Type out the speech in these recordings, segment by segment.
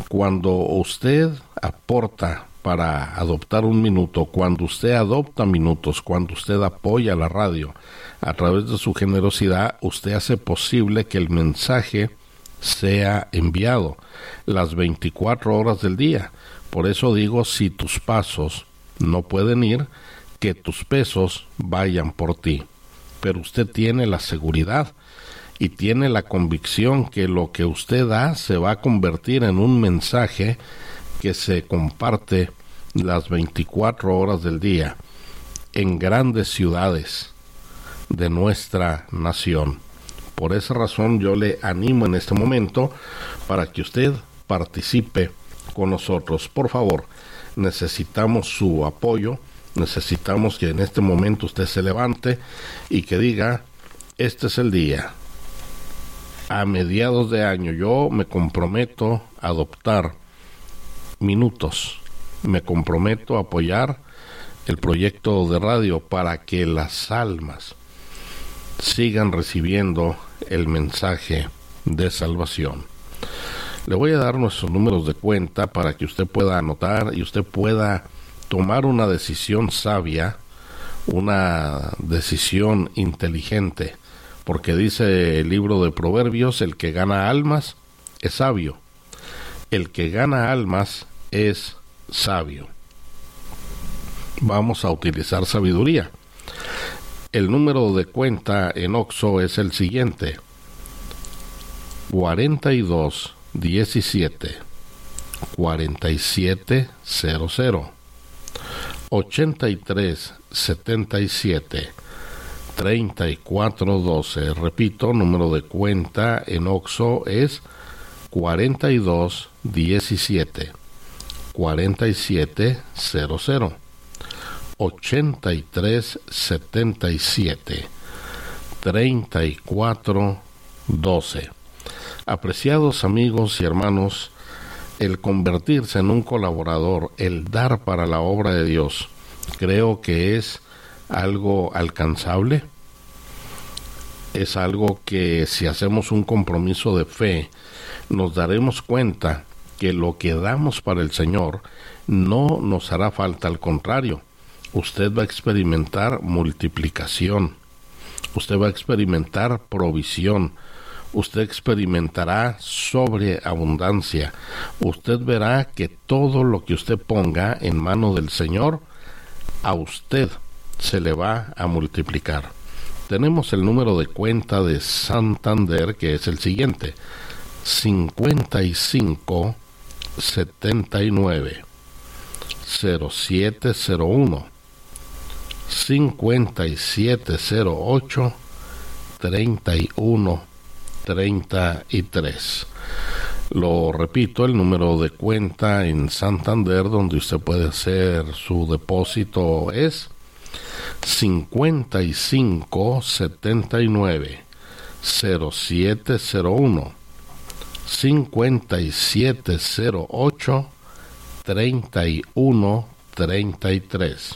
Cuando usted aporta para adoptar un minuto, cuando usted adopta minutos, cuando usted apoya la radio a través de su generosidad, usted hace posible que el mensaje sea enviado las 24 horas del día. Por eso digo, si tus pasos no pueden ir, que tus pesos vayan por ti. Pero usted tiene la seguridad y tiene la convicción que lo que usted da se va a convertir en un mensaje que se comparte las 24 horas del día en grandes ciudades de nuestra nación. Por esa razón yo le animo en este momento para que usted participe con nosotros. Por favor, necesitamos su apoyo, necesitamos que en este momento usted se levante y que diga, este es el día. A mediados de año yo me comprometo a adoptar minutos, me comprometo a apoyar el proyecto de radio para que las almas sigan recibiendo el mensaje de salvación. Le voy a dar nuestros números de cuenta para que usted pueda anotar y usted pueda tomar una decisión sabia, una decisión inteligente, porque dice el libro de Proverbios, el que gana almas es sabio. El que gana almas es sabio. Vamos a utilizar sabiduría. El número de cuenta en OXXO es el siguiente: 42 17 4700 83 77 34 12. Repito, número de cuenta en OXXO es 42 17 4700 83 77 34 12. Apreciados amigos y hermanos, el convertirse en un colaborador, el dar para la obra de Dios, creo que es algo alcanzable, es algo que si hacemos un compromiso de fe, nos daremos cuenta que lo que damos para el Señor no nos hará falta, al contrario, usted va a experimentar multiplicación, usted va a experimentar provisión, usted experimentará sobreabundancia, usted verá que todo lo que usted ponga en mano del Señor, a usted se le va a multiplicar. Tenemos el número de cuenta de Santander, que es el siguiente: 55 79 0701 5708 31 33. Lo repito, el número de cuenta en Santander donde usted puede hacer su depósito es 55 79 0701 5708 31 33.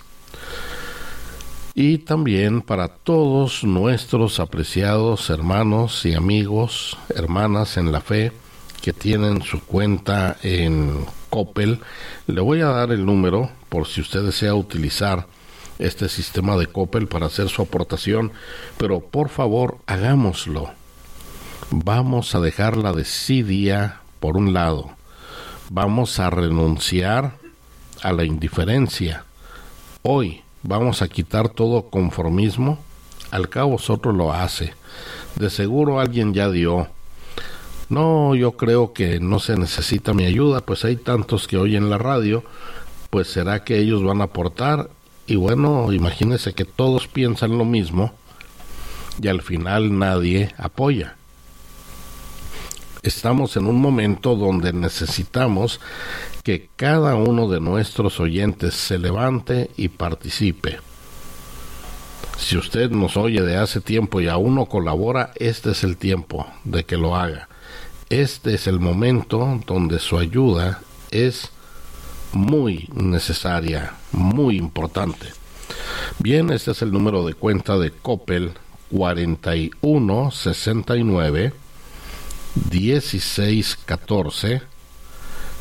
Y también para todos nuestros apreciados hermanos y amigos, hermanas en la fe, que tienen su cuenta en Coppel, le voy a dar el número por si usted desea utilizar este sistema de Coppel para hacer su aportación, pero por favor hagámoslo. Vamos a dejar la desidia por un lado, vamos a renunciar a la indiferencia. Hoy vamos a quitar todo conformismo, al cabo otro lo hace, de seguro alguien ya dio. No, yo creo que no se necesita mi ayuda, pues hay tantos que oyen la radio, pues será que ellos van a aportar. Y bueno, imagínense que todos piensan lo mismo y al final nadie apoya. Estamos en un momento donde necesitamos que cada uno de nuestros oyentes se levante y participe. Si usted nos oye de hace tiempo y aún no colabora, este es el tiempo de que lo haga. Este es el momento donde su ayuda es muy necesaria, muy importante. Bien, este es el número de cuenta de Coppel: 41 69 16 14